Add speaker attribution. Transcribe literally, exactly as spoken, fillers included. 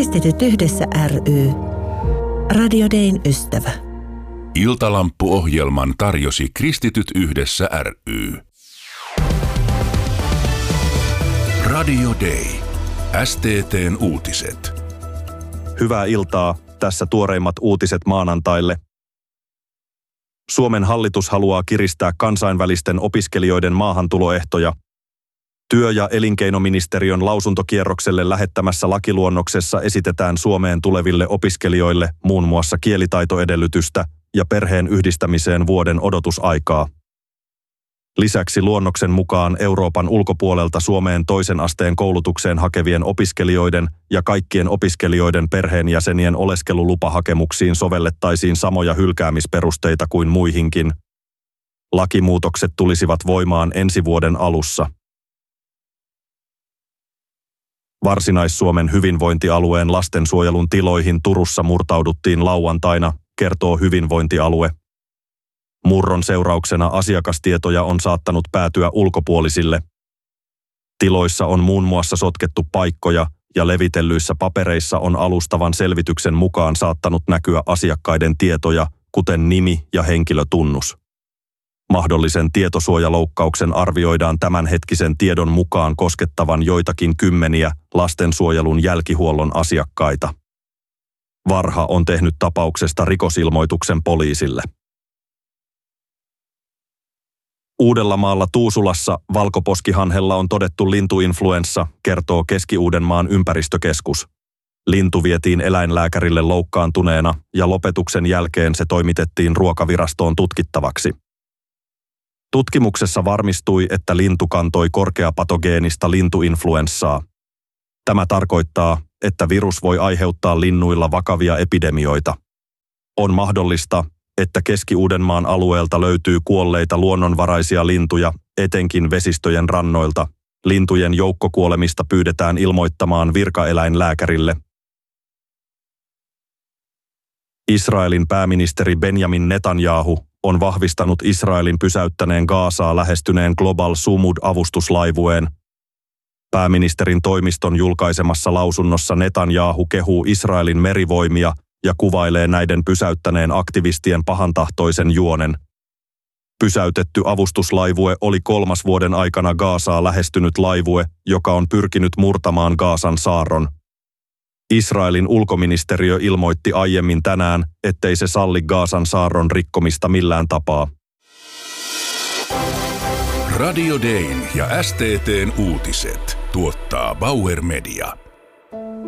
Speaker 1: Kristityt yhdessä ry. Radio Dayn ystävä.
Speaker 2: Iltalamppu-ohjelman tarjosi Kristityt yhdessä ry. Radio Day. S T T:n uutiset.
Speaker 3: Hyvää iltaa. Tässä tuoreimmat uutiset maanantaille. Suomen hallitus haluaa kiristää kansainvälisten opiskelijoiden maahantuloehtoja. Työ- ja elinkeinoministeriön lausuntokierrokselle lähettämässä lakiluonnoksessa esitetään Suomeen tuleville opiskelijoille muun muassa kielitaitoedellytystä ja perheen yhdistämiseen vuoden odotusaikaa. Lisäksi luonnoksen mukaan Euroopan ulkopuolelta Suomeen toisen asteen koulutukseen hakevien opiskelijoiden ja kaikkien opiskelijoiden perheenjäsenien oleskelulupahakemuksiin sovellettaisiin samoja hylkäämisperusteita kuin muihinkin. Lakimuutokset tulisivat voimaan ensi vuoden alussa. Varsinais-Suomen hyvinvointialueen lastensuojelun tiloihin Turussa murtauduttiin lauantaina, kertoo hyvinvointialue. Murron seurauksena asiakastietoja on saattanut päätyä ulkopuolisille. Tiloissa on muun muassa sotkettu paikkoja ja levitellyissä papereissa on alustavan selvityksen mukaan saattanut näkyä asiakkaiden tietoja, kuten nimi ja henkilötunnus. Mahdollisen tietosuojaloukkauksen arvioidaan tämänhetkisen tiedon mukaan koskettavan joitakin kymmeniä lastensuojelun jälkihuollon asiakkaita. Varha on tehnyt tapauksesta rikosilmoituksen poliisille. Uudellamaalla Tuusulassa valkoposkihanhella on todettu lintuinfluenssa, kertoo Keski-Uudenmaan ympäristökeskus. Lintu vietiin eläinlääkärille loukkaantuneena ja lopetuksen jälkeen se toimitettiin Ruokavirastoon tutkittavaksi. Tutkimuksessa varmistui, että lintu kantoi korkeapatogeenista lintuinfluenssaa. Tämä tarkoittaa, että virus voi aiheuttaa linnuilla vakavia epidemioita. On mahdollista, että Keski-Uudenmaan alueelta löytyy kuolleita luonnonvaraisia lintuja, etenkin vesistöjen rannoilta. Lintujen joukkokuolemista pyydetään ilmoittamaan virkaeläinlääkärille. Israelin pääministeri Benjamin Netanyahu on vahvistanut Israelin pysäyttäneen Gazaa lähestyneen Global Sumud-avustuslaivueen. Pääministerin toimiston julkaisemassa lausunnossa Netanyahu kehuu Israelin merivoimia ja kuvailee näiden pysäyttäneen aktivistien pahantahtoisen juonen. Pysäytetty avustuslaivue oli kolmas vuoden aikana Gazaa lähestynyt laivue, joka on pyrkinyt murtamaan Gazan saarron. Israelin ulkoministeriö ilmoitti aiemmin tänään, ettei se salli Gazan saarron rikkomista millään tapaa.
Speaker 2: Radio Dayn ja S T T:n uutiset tuottaa Bauer Media.